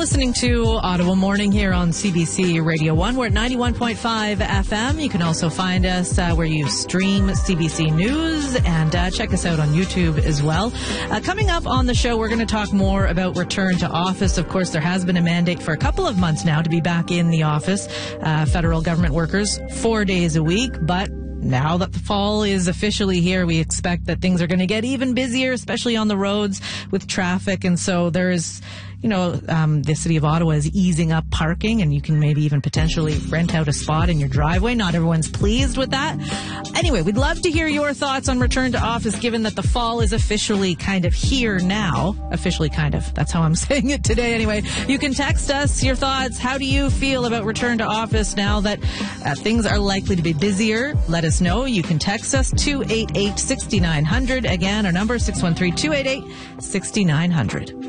listening to Ottawa Morning here on CBC Radio 1. We're at 91.5 FM. You can also find us where you stream CBC News and check us out on YouTube as well. Coming up on the show, we're going to talk more about return to office. Of course, there has been a mandate for a couple of months now to be back in the office. Federal government workers 4 days a week, but now that the fall is officially here, we expect that things are going to get even busier, especially on the roads with traffic. And so there is, the city of Ottawa is easing up parking, and you can maybe even potentially rent out a spot in your driveway. Not everyone's pleased with that. Anyway, we'd love to hear your thoughts on return to office, given that the fall is officially kind of here now. Officially kind of. That's how I'm saying it today anyway. You can text us your thoughts. How do you feel about return to office now that things are likely to be busier? Let us know. You can text us 288-6900. Again, our number is 613-288-6900.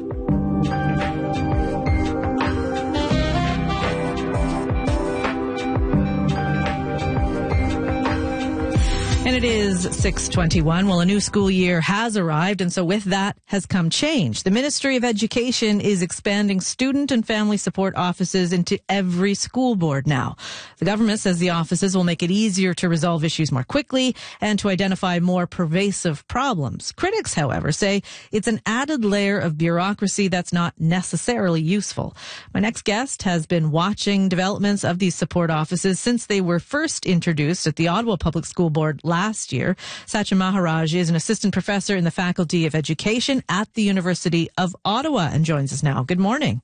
And it is 6:21. Well, a new school year has arrived, and so with that has come change. The Ministry of Education is expanding student and family support offices into every school board now. The government says the offices will make it easier to resolve issues more quickly and to identify more pervasive problems. Critics, however, say it's an added layer of bureaucracy that's not necessarily useful. My next guest has been watching developments of these support offices since they were first introduced at the Ottawa Public School Board last year. Sachin Maharaj is an assistant professor in the Faculty of Education at the University of Ottawa and joins us now. Good morning.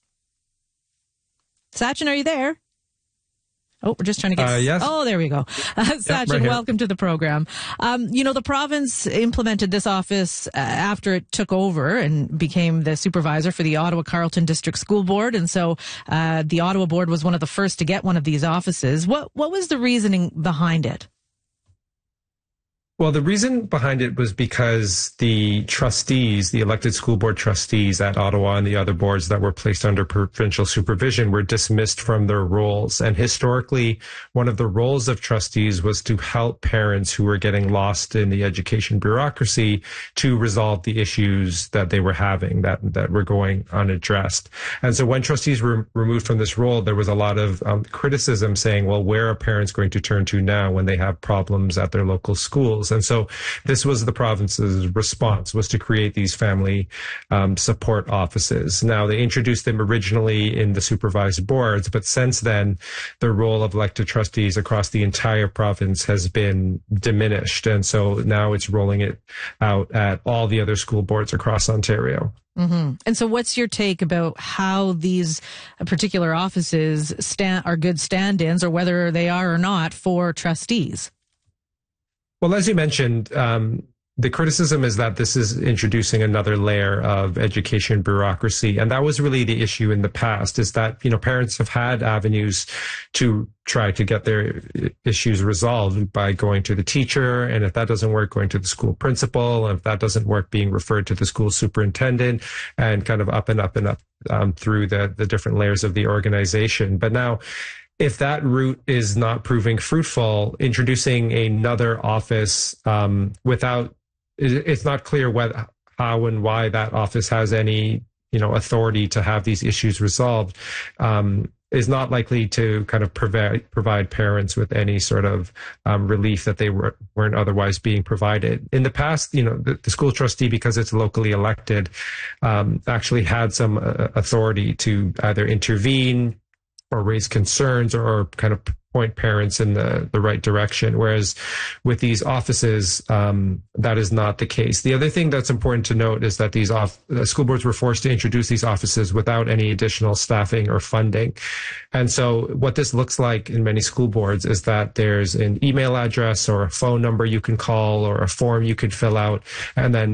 Sachin, are you there? Oh, we're just trying to get... Yes. Oh, there we go. Sachin, right, welcome to the program. The province implemented this office after it took over and became the supervisor for the Ottawa Carleton District School Board. And so the Ottawa Board was one of the first to get one of these offices. What was the reasoning behind it? Well, the reason behind it was because the trustees, the elected school board trustees at Ottawa and the other boards that were placed under provincial supervision were dismissed from their roles. And historically, one of the roles of trustees was to help parents who were getting lost in the education bureaucracy to resolve the issues that they were having that were going unaddressed. And so when trustees were removed from this role, there was a lot of criticism saying, well, where are parents going to turn to now when they have problems at their local schools? And so this was the province's response, was to create these family support offices. Now, they introduced them originally in the supervised boards, but since then, the role of elected trustees across the entire province has been diminished. And so now it's rolling it out at all the other school boards across Ontario. Mm-hmm. And so what's your take about how these particular offices are good stand-ins, or whether they are or not, for trustees? Well, as you mentioned, the criticism is that this is introducing another layer of education bureaucracy. And that was really the issue in the past, is that, parents have had avenues to try to get their issues resolved by going to the teacher. And if that doesn't work, going to the school principal. And if that doesn't work, being referred to the school superintendent, and kind of up and up and up through the different layers of the organization. But now, if that route is not proving fruitful, introducing another office it's not clear how and why that office has any, authority to have these issues resolved, is not likely to kind of provide parents with any sort of relief that they weren't otherwise being provided. In the past, the school trustee, because it's locally elected, actually had some authority to either intervene or raise concerns or kind of point parents in the right direction. Whereas with these offices, that is not the case. The other thing that's important to note is that these school boards were forced to introduce these offices without any additional staffing or funding. And so what this looks like in many school boards is that there's an email address or a phone number you can call or a form you could fill out, and then